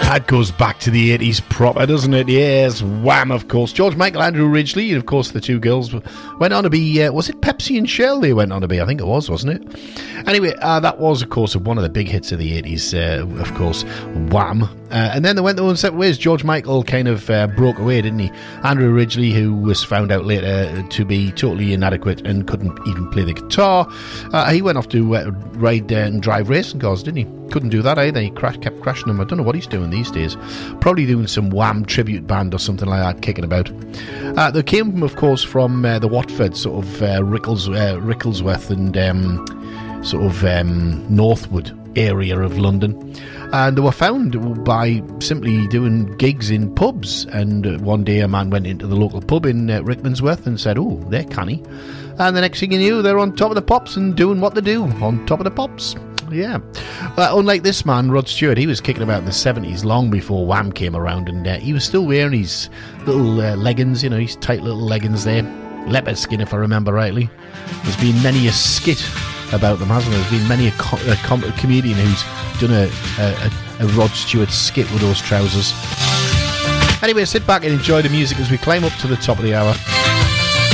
That goes back to the 80s proper, doesn't it? Yes, Wham, of course. George Michael, Andrew Ridgeley, and of course the two girls went on to be, was it Pepsi and Shell they went on to be? I think it was, wasn't it? Anyway, that was, of course, one of the big hits of the 80s, of course, Wham. And then they went their own separate ways. George Michael kind of broke away, didn't he? Andrew Ridgeley, who was found out later to be totally inadequate and couldn't even play the guitar, he went off to ride and drive racing cars, didn't he? Couldn't do that either. He kept crashing them. I don't know what he's doing these days. Probably doing some Wham tribute band or something like that, kicking about. They came, of course, from the Watford, sort of Ricklesworth and sort of Northwood area of London. And they were found by simply doing gigs in pubs. And one day a man went into the local pub in Rickmansworth and said, "Oh, they're canny." And the next thing you knew, they're on top of the pops and doing what they do on top of the pops. Yeah. Unlike this man, Rod Stewart, he was kicking about in the 70s, long before Wham came around, and he was still wearing his little leggings, you know, his tight little leggings there. Leopard skin, if I remember rightly. There's been many a skit about them, hasn't there? There's been many a comedian who's done a Rod Stewart skit with those trousers. Anyway, sit back and enjoy the music as we climb up to the top of the hour.